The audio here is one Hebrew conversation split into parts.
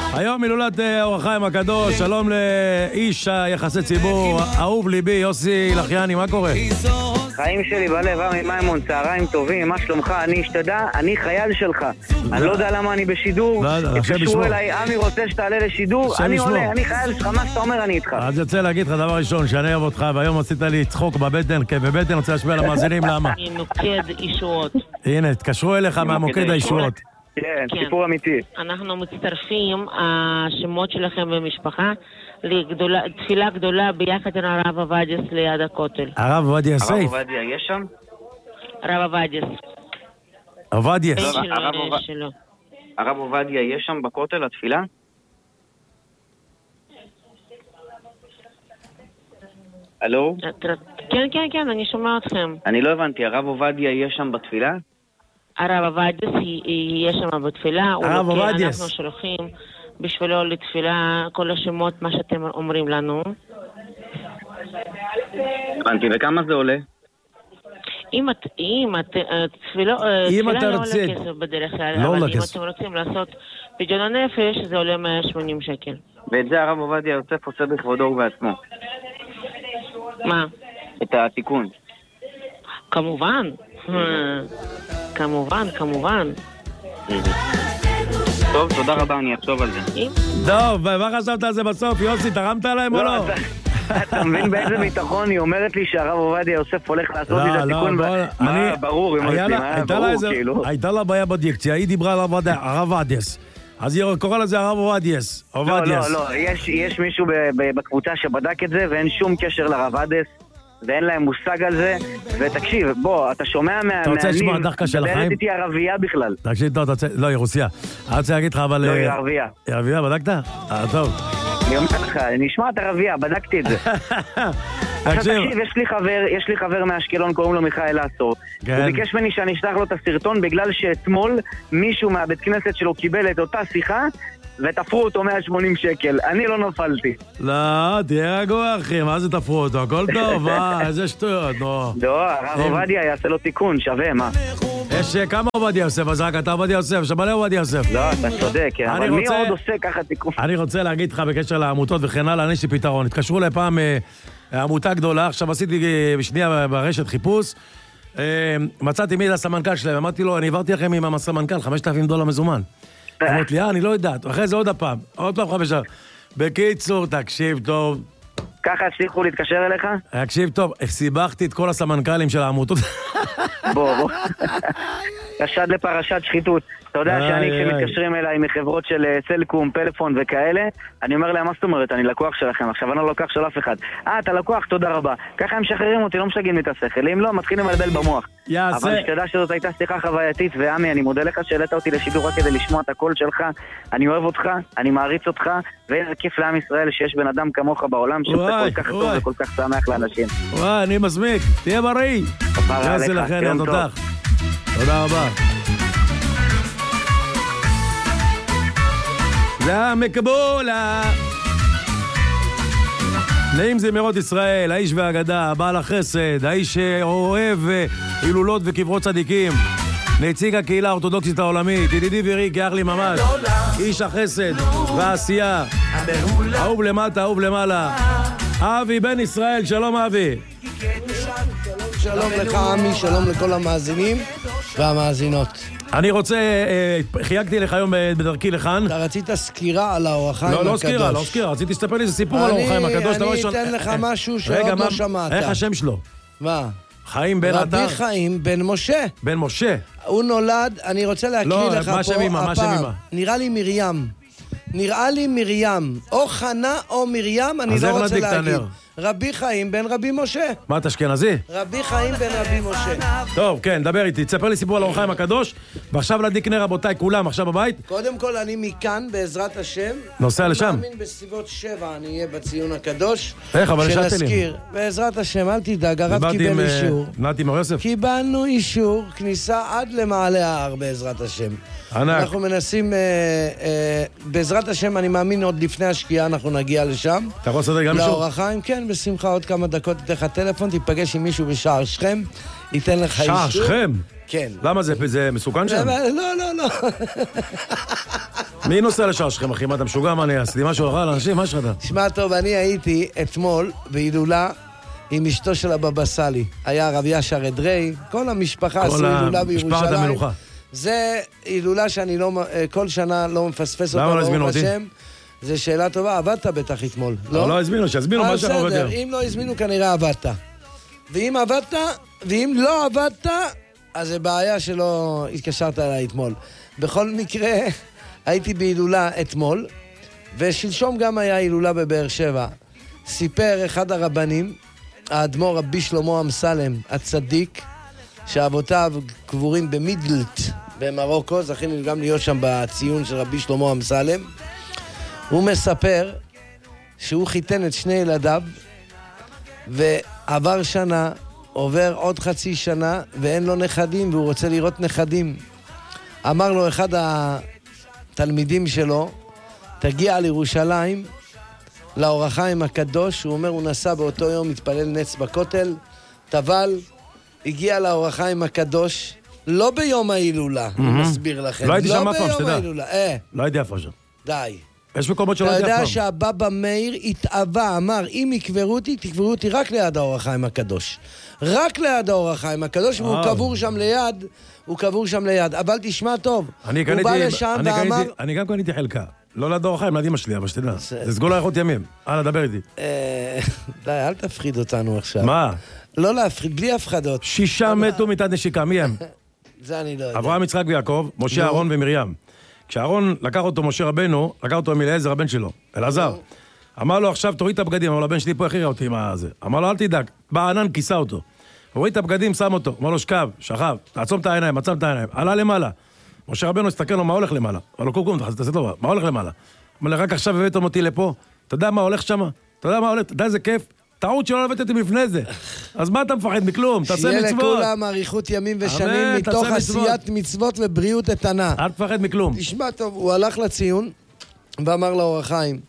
היום הילולת אור החיים הקדוש, שלום לאיש היחסי ציבור, אהוב ליבי, יוסי לחייני, מה קורה? חיים שלי בלב, עמי מימון, צהריים טובים, מה שלומך? אני אשתדע, אני חייל שלך. אני לא יודע למה אני בשידור, התקשרו אליי, עמי רוצה שתעלה לשידור, אני עולה, אני חייל שלך, מה שאתה אומר אני איתך. אז יוצא להגיד לך דבר ראשון, שאני אוהב אותך, והיום עשית לי צחוק בבטן, כי בבטן רוצה להשמיע למאזינים, למה? מוקד אישורות. הנה, תקשרו אליך מהמוקד האישורות. כן, סיפור אמיתי. אנחנו מצטרפים, השמות שלכם במשפחה, תפילה גדולה ביחד עם הרב עובדיה ליד הכותל. הרב עובדיה סייף? הרב עובדיה יש שם? הרב עובדיה. עובדיה. הרב עובדיה יש שם בכותל, התפילה? הלו? כן, אני שומע אתכם. אני לא הבנתי, הרב עובדיה יש שם בתפילה? הרב עובדיה יש שם בתפילה. הרב עובדיה. אנחנו שולחים בשבילו לתפילה כל השמות, מה שאתם אומרים לנו. הבנתי, וכמה זה עולה? תפילה לא עולה רוצה... כסף בדרך כלל, לא אבל אם כסף. אתם רוצים לעשות פדיון הנפש, זה עולה 180 שקל. ואת זה הרב עובדיה יוסף עושה בכבודו ובעצמו. מה? את התיקון. כמובן. כמובן. טוב, תודה רבה, אני אחשוב על זה. טוב, מה חשבת על זה בסוף? יוסי, תרמת להם או לא? אתה מבין באיזה ביטחון? היא אומרת לי שהרב עובדיה יוסף הולך לעשות את התיקון. ברור, הייתה לה בעיה בדיקציה, היא דיברה על הרב עובדיאס. אז היא קורא לזה הרב עובדיאס. לא, יש מישהו בקבוצה שבדק את זה ואין שום קשר לרב עובדיאס ואין להם מושג על זה. ותקשיב, בוא, אתה שומע אתה רוצה לשמוע דחקה של החיים? מדברת איתי ערבייה בכלל. תקשיב, לא, היא רוסיה. אני רוצה להגיד לך, אבל... לא, היא ערבייה. היא ערבייה, בדקת? טוב. אני אומר לך, נשמע את ערבייה, בדקתי את זה. תקשיב, יש לי חבר מאשקלון, קוראים לו מיכאל אסור. הוא ביקש ממני שאני אשלח לו את הסרטון בגלל שאתמול מישהו מהבית כנסת שלו קיבל את אותה שיחה ותפרו אותו 180 שקל. אני לא נפלתי. לא, תהיה רגוע אחי, מה זה תפרו אותו? הכל טוב, איזה שטויות, נו. לא, הרב עובדיה יעשה לו תיקון, שווה, מה? יש כמה עובדיה יוסף, אז רק אתה עובדיה יוסף, שמלא עובדיה יוסף. לא, אתה צודק, אבל מי עוד עושה ככה תיקון? אני רוצה להגיד לך בקשר לעמותות וכן הלאה, אני יש לי פתרון. התקשרו לפעם עמותה גדולה, עכשיו עשיתי בשנייה ברשת חיפוש, מצאתי מי לסמנכ"ל שלהם, אמרתי לו, אני עברתי לכם עם הסמנכ"ל, $5,000 מזומן. אמרתי לי, אני לא יודעת, אחרי זה עוד פעם 5. בקיצור, תקשיב טוב. ככה הצליחו להתקשר אליך? תקשיב טוב, סיבכתי את כל הסמנכ"לים של העמותות. בוא. חשד לפרשת שחיתות. אתה יודע שאני כשמתקשרים אליי מחברות של סלקום, פלאפון וכאלה, אני אומר להם, מה זאת אומרת, אני לקוח שלכם, עכשיו אני לא לקוח של אף אחד. אתה לקוח, תודה רבה. ככה הם משחררים אותי, לא משגעים לי את השכל. אם לא, מתחילים לבלבל במוח. אבל שתדע שזאת הייתה שיחה חווייתית, ועמי, אני מודה לך שהעלית אותי לשידור רק כדי לשמוע את הקול שלך. אני אוהב אותך, אני מעריץ אותך, ואיזה כיף לעם ישראל שיש בן אדם כמוך בעולם שעושה כל כך טוב וכל כך שמח לאנשים. וואי, אני מסמיק, תהיה בריא. תודה רבה. זה המקבולה. נעים זמרות ישראל, האיש והאגדה, בעל החסד, האיש שאוהב הילולות וקברות צדיקים, נציג הקהילה האורתודוקסית העולמית, ידידי ורי, כאח לי ממש, איש החסד והעשייה, אהוב למטה, אהוב למעלה, אבי בן ישראל. שלום אבי. שלום לך עמי, שלום לכל המאזינים והמאזינות. אני רוצה, חייגתי לך היום בדרכי לכאן. אתה רצית סקירה על האור החיים הקדוש. לא סקירה, רציתי לספר לי איזה סיפור על אור החיים הקדוש. אני אתן לך משהו שעוד לא שמעת. איך השם שלו? מה? חיים בן עטר. רבי חיים בן משה. בן משה. הוא נולד, אני רוצה להקריא לך פה הפעם. נראה לי מרים. או חנה או מרים, אני לא רוצה להגיד. רבי חיים בן רבי משה. מה, אתה אשכנזי? רבי חיים בן רבי משה. טוב, כן, דבר איתי, תספר לי סיפור על אור החיים הקדוש, ועכשיו להדליק נר רבותיי, כולם עכשיו בבית. קודם כל, אני מכאן, בעזרת השם. נוסע לשם? אני מאמין בסביבות 7, אני אהיה בציון הקדוש. איך, אבל השארתי לי. בעזרת השם, אל תדאג, הרב קיבל אישור. נעתי מר יוסף? קיבלנו אישור, כניסה עד למעלה ההר, בעזרת השם. ענק. אנחנו מנסים, בעזרת השם, אני מאמין, עוד לפני השקיעה אנחנו נגיע לשם. אתה יכול לסדר גם אישור? לאור החיים, כן, בשמחה, עוד כמה דקות תתן לך טלפון, תיפגש עם מישהו בשער שכם, ייתן לך אישור. שער שכם? כן. למה זה מסוכן שם? לא. מי נוסע לשער שלכם, אחי? מה, אתה משוגע? מה אני עשיתי? משהו אחר לאנשים? מה שלך? שמע טוב, אני הייתי אתמול בהילולה עם אשתו של הבבא סאלי. היה הרב ישר אדרי, כל המשפחה עשו הילולה בירושלים. משפחת המלוכה. זה הילולה שאני כל שנה לא מפספס אותה. למה לא הזמינו אותי? זה שאלה טובה, עבדת בטח אתמול, לא? לא הזמינו, שיזמינו מה שאנחנו בגר. אם לא הזמינו כנראה עבדת. ואם עבדת, ואם לא עבדת, אז זה בעיה שלא התקשרת אליי אתמול. בכל מקרה, הייתי בהילולה אתמול, ושלשום גם היה הילולה בבאר שבע. סיפר אחד הרבנים, האדמו"ר רבי שלמה אמסלם, הצדיק, שאבותיו קבורים במידלט במרוקו, זכינו גם להיות שם בציון של רבי שלמה אמסלם. הוא מספר שהוא חיתן את שני ילדיו, ועבר שנה, עובר עוד חצי שנה, ואין לו נכדים, והוא רוצה לראות נכדים. אמר לו אחד התלמידים שלו, תגיע לירושלים, לאור החיים הקדוש. הוא אומר, הוא נסע באותו יום, התפלל נץ בכותל, טבל, הגיע לאור החיים הקדוש, לא ביום ההילולה, אני מסביר לכם. לא הייתי שם אף פעם, שתדע. לא הייתי אף פעם. די. יש מקומות שלא הייתי אף פעם. אתה יודע שהבבא מאיר התאווה, אמר, אם יקברו אותי, תקברו אותי רק ליד האור החיים הקדוש. רק ליד האור החיים הקדוש, והוא קבור שם ליד, אבל תשמע טוב, הוא בא לשם ואמר... אני גם קניתי חלקה. לא ליד האור החיים, ליד אמא שלי, אבל שתדע. זה סגול האיכות ימים. דבר איתי. די, אל תפחיד אותנו עכשיו. מה? לא להפחיד, בלי הפחדות. 6 מתו מתת נשיקה, מי הם? זה אני לא יודע. אברהם, יצחק ויעקב, משה, אהרון ומרים. כשאהרון לקח אותו משה רבנו, לקח אותו עם אליעזר, הבן שלו, אלעזר. אמר לו, עכשיו תוריד את הבגדים, אמר לו, הבן שלי פה הכירה אותי עם הזה. אמר לו, אל תדאג, בא הענן, כיסה אותו. הוריד את הבגדים, שם אותו. אמר לו, שכב, שכב, תעצום את העיניים, עצם את העיניים. עלה למעלה. משה רבנו הסתכל לו, מה הולך למעלה? אמר לו, קום, תעשה טובה, מה הולך למעלה? אמר לו, רק עכשיו הבאתם אותי לפה. אתה יודע מה הולך שמה? אתה יודע מה הולך? אתה יודע איזה כיף? טעות שלא הבאת אותי לפני זה. אז מה אתה מפחד מכלום? תעשה מצוות. שיהיה לכולם אריכות ימים ושנים מתוך עשיית מצוות ובריאות איתנה. אל תפחד מכלום. תשמע טוב, הוא הלך לציון ואמר לאור החיים,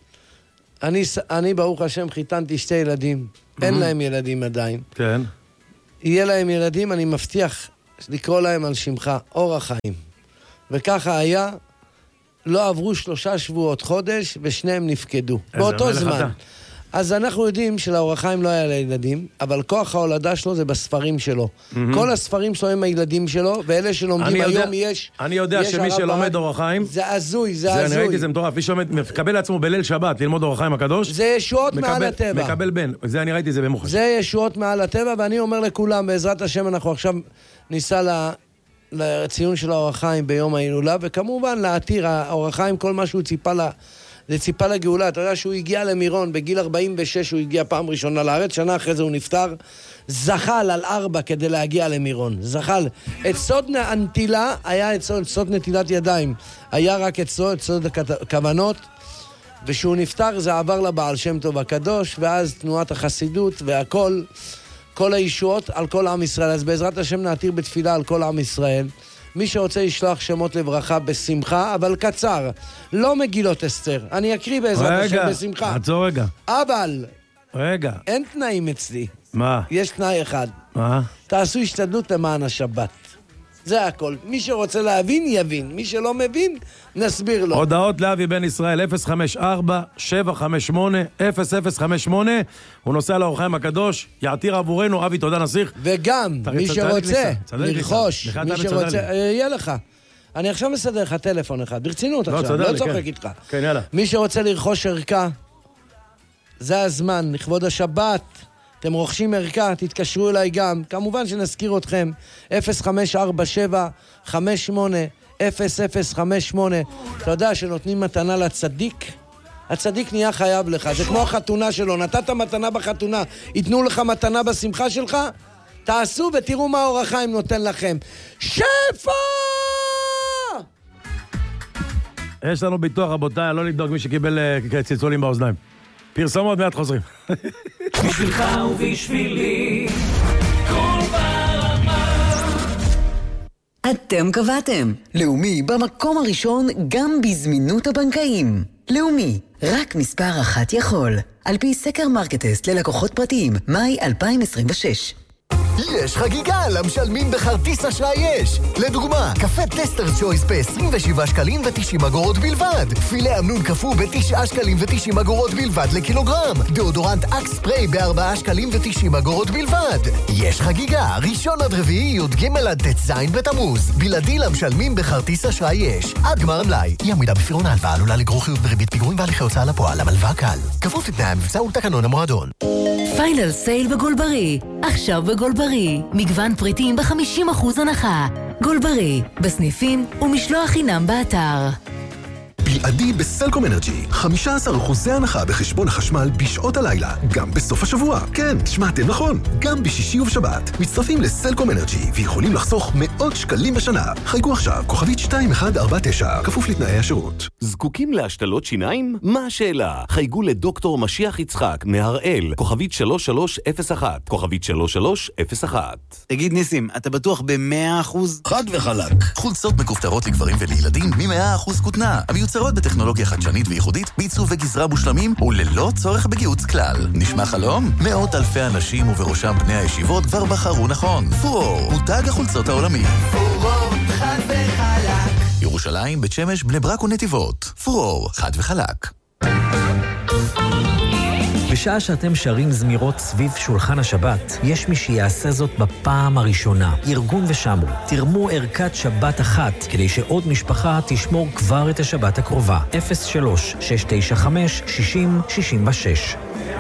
אני ברוך השם חיתנתי 2 ילדים, אין להם ילדים עדיין. כן. יהיה להם ילדים, אני מבטיח לקרוא להם על שמך, אור החיים. וככה היה, לא עברו 3 שבועות, חודש, ושניהם נפקדו. באותו זמן. אז אנחנו יודעים שלאור החיים לא היה לילדים, אבל כוח ההולדה שלו זה בספרים שלו. כל הספרים שלו הם הילדים שלו, ואלה שלומדים היום יש... אני יודע שמי שלומד אור החיים... זה הזוי, זה הזוי. אני ראיתי, זה מטורף. מי שמקבל לעצמו בליל שבת ללמוד אור החיים הקדוש... זה ישועות מעל הטבע. מקבל בן. זה אני ראיתי, זה במוחש. זה ישועות מעל הטבע, ואני אומר לכולם, בעזרת השם אנחנו עכשיו ניסע לציון של האור החיים ביום ההילולה, וכמובן להתיר, האור החיים, כל מה שהוא ציפה זה ציפה לגאולה. אתה יודע שהוא הגיע למירון, בגיל 46 הוא הגיע פעם ראשונה לארץ, שנה אחרי זה הוא נפטר, זחל על 4 כדי להגיע למירון. זחל. את סוד הנטילה היה את סוד נטילת ידיים. היה רק את סוד הכוונות, ושהוא נפטר זה עבר לבעל שם טוב הקדוש, ואז תנועת החסידות והכל, כל הישועות על כל עם ישראל. אז בעזרת השם נעתיר בתפילה על כל עם ישראל. מי שרוצה לשלוח שמות לברכה בשמחה, אבל קצר, לא מגילות אסתר. אני אקריא בעזרת השם בשמחה. רגע, עצור רגע. אבל, רגע. אין תנאים אצלי. מה? יש תנאי אחד. מה? תעשו השתדלות למען השבת. זה הכל. מי שרוצה להבין, יבין. מי שלא מבין, נסביר לו. הודעות לאבי בן ישראל, 054-758-0058. הוא נוסע לאור החיים הקדוש, יעתיר עבורנו, אבי, תודה נסיך. וגם, מי שרוצה לרכוש, מי שרוצה, יהיה לך. אני עכשיו מסדר לך טלפון אחד, ברצינות עכשיו, לא צוחק איתך. כן, יאללה. מי שרוצה לרכוש ערכה, זה הזמן, לכבוד השבת. אתם רוכשים ערכה, תתקשרו אליי גם. כמובן שנזכיר אתכם, 0547-58-0058. אתה יודע שנותנים מתנה לצדיק? הצדיק נהיה חייב לך, זה כמו החתונה שלו. נתת מתנה בחתונה, ייתנו לך מתנה בשמחה שלך? תעשו ותראו מה אור החיים נותן לכם. שפע! יש לנו ביטוח, רבותיי, לא לבדוק מי שקיבל צלצולים באוזניים. פרסומות מעט חוזרים. בשבילך ובשבילי כל ברמה. אתם קבעתם לאומי במקום הראשון גם בזמינות הבנקאים. לאומי, רק מספר 1 יכול, על פי סקר מרקטסט ללקוחות פרטיים, מאי 2026. יש חגיגה למשלמים בכרטיס אשראי יש. לדוגמה, קפה טסטר צ'ויס ב-27 שקלים ו-90 אגורות בלבד. פילה אמנון קפוא ב-9 שקלים ו-90 אגורות בלבד לקילוגרם. דאודורנט אקס ספרי ב-4 שקלים ו-90 אגורות בלבד. יש חגיגה, ראשון עד רביעי י"ג עד ט"ז בתמוז. בלעדי למשלמים בכרטיס אשראי יש. עד גמר המלאי. אי עמידה בפירעון ההלוואה עלולה לגרור חיוב בריבית פיגורים והליכי הוצאה לפועל. המלווה קל. כפוף לתנאי המבצע ולתקנון המועדון. פיינל סייל בגולברי. עכשיו בגולברי. מגוון פריטים ב-50% הנחה. גולברי. בסניפים ומשלוח חינם באתר. בלעדי בסלקום אנרג'י, 15% הנחה בחשבון החשמל בשעות הלילה, גם בסוף השבוע. כן, שמעתם נכון, גם בשישי ובשבת. מצטרפים לסלקום אנרג'י ויכולים לחסוך מאות שקלים בשנה. חייגו עכשיו, כוכבית 2149, כפוף לתנאי השירות. זקוקים להשתלות שיניים? מה השאלה? חייגו לדוקטור משיח יצחק מהראל, כוכבית 3301, כוכבית 3301. תגיד ניסים, אתה בטוח ב-100%? חד וחלק. חולצות מכופתרות לגברים ולילדים מ-100% כותנה. המיוצרות בטכנולוגיה חדשנית וייחודית, בעיצוב וגזרה מושלמים וללא צורך בגיוץ כלל. נשמע חלום? מאות אלפי אנשים ובראשם בני הישיבות כבר בחרו נכון. פורור, מותג החולצות העולמי. פורור, חד וחלק. ירושלים, בית שמש, בני ברק ונתיבות. פורור, חד וחלק. בשעה שאתם שרים זמירות סביב שולחן השבת, יש מי שיעשה זאת בפעם הראשונה. ארגון ושמרו, תרמו ערכת שבת אחת, כדי שעוד משפחה תשמור כבר את השבת הקרובה. 03-695-60-66.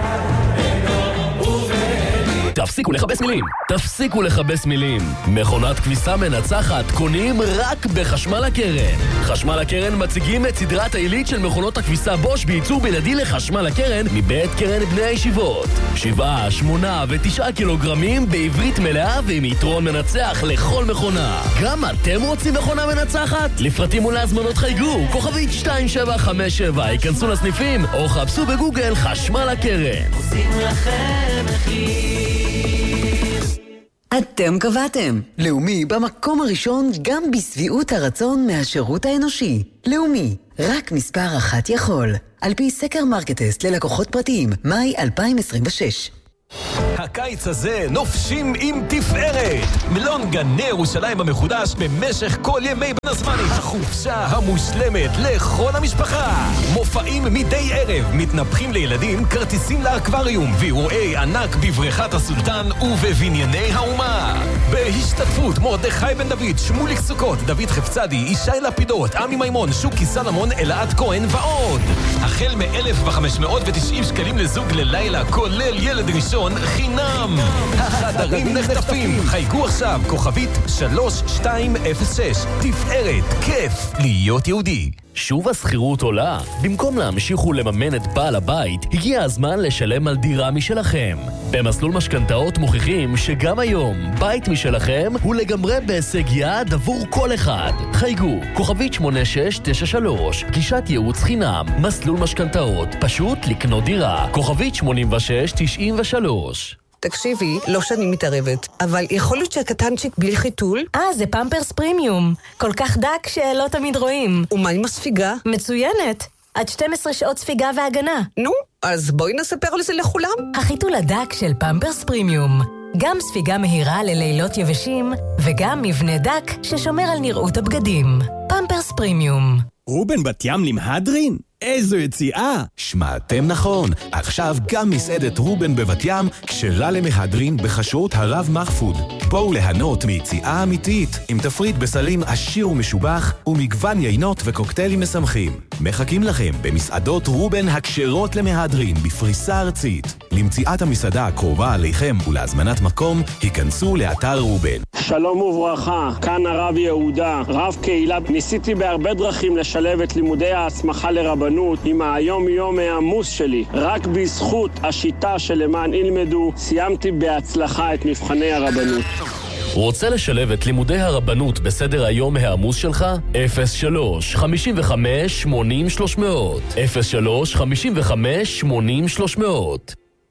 תפסיקו לחפש מילים, תפסיקו לחפש מילים. מכונת כביסה מנצחת קונים רק בחשמל הקרן. חשמל הקרן מציגים את סדרת העילית של מכונות הכביסה בוש בייצור בלעדי לחשמל הקרן מבית קרן בני הישיבות. 7, 8 ו9 קילוגרמים בעברית מלאה ועם יתרון מנצח לכל מכונה. גם אתם רוצים מכונה מנצחת? לפרטים ולהזמנות חייגו, כוכבית 2757, ייכנסו לסניפים או חפשו בגוגל חשמל הקרן. עושים לכם מחיר. אתם קבעתם. לאומי במקום הראשון גם בסביעות הרצון מהשירות האנושי. לאומי, רק מספר אחת יכול. על פי סקר מרקטסט ללקוחות פרטיים, מאי 2026. הקיץ הזה נופשים עם תפארת. מלון גני ירושלים המחודש במשך כל ימי בין הזמנים. החופשה המושלמת לכל המשפחה. מופעים מדי ערב, מתנפחים לילדים, כרטיסים לאקווריום ואירועי ענק בבריכת הסולטן ובבנייני האומה. בהשתתפות מרדכי בן דוד, שמוליק סוכות, דוד חפצדי, ישי לפידות, עמי מימון, שוקי סלמון, אלעד כהן ועוד. החל מ-1,590 שקלים לזוג ללילה, כולל ילד ראשון חינם. החדרים נחטפים. חייגו עכשיו, כוכבית 3206. תפארת, כיף להיות יהודי. שוב הסחירות עולה. במקום להמשיך ולממן את בעל הבית, הגיע הזמן לשלם על דירה משלכם. במסלול משכנתאות מוכיחים שגם היום בית משלכם הוא לגמרי בהישג יד עבור כל אחד. חייגו, כוכבית 8693, גישת ייעוץ חינם, מסלול משכנתאות, פשוט לקנות דירה, כוכבית 8693. תקשיבי, לא שאני מתערבת, אבל יכול להיות שהקטנצ'יק בלי חיתול? זה פמפרס פרימיום. כל כך דק שלא תמיד רואים. ומה עם הספיגה? מצוינת. עד 12 שעות ספיגה והגנה. נו, אז בואי נספר על זה לכולם. החיתול הדק של פמפרס פרימיום. גם ספיגה מהירה ללילות יבשים, וגם מבנה דק ששומר על נראות הבגדים. פמפרס פרימיום. רובן בת ים למהדרין? איזו יציאה! שמעתם נכון, עכשיו גם מסעדת רובן בבת ים כשרה למהדרין בחשרות הרב מחפוד. בואו ליהנות מיציאה אמיתית עם תפריט בסלים עשיר ומשובח ומגוון יינות וקוקטיילים משמחים. מחכים לכם במסעדות רובן הכשרות למהדרין בפריסה ארצית. למציאת המסעדה הקרובה עליכם ולהזמנת מקום, היכנסו לאתר רובן. שלום וברכה, כאן הרב יהודה, רב קהילה. ניסיתי בהרבה דרכים לשלב את לימודי ההסמכה לרבנות עם היום-יום העמוס שלי. רק בזכות השיטה שלמען ילמדו, סיימתי בהצלחה את מבחני הרבנות. רוצה לשלב את לימודי הרבנות בסדר היום העמוס שלך? 03-55-80-300 03-55-80-300.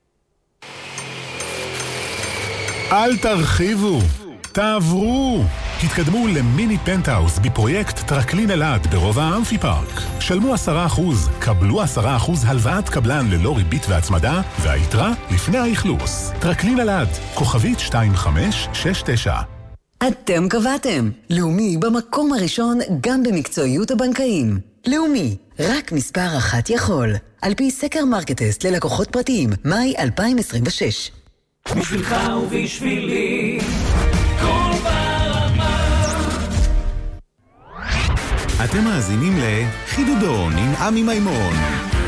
אל תרחיבו, תעברו. התקדמו למיני פנטהאוס בפרויקט טרקלין אלעד ברובע האמפי פארק. שלמו 10%, קבלו 10% הלוואת קבלן ללא ריבית והצמדה, והיתרה לפני האכלוס. טרקלין אלעד, כוכבית 2569. אתם קבעתם. לאומי במקום הראשון גם במקצועיות הבנקאים. לאומי, רק מספר אחת יכול. על פי סקר מרקטסט ללקוחות פרטיים, מאי 2026. בשבילך ובשבילי, כל ברמה. אתם מאזינים לחידודון עם עמי מימון.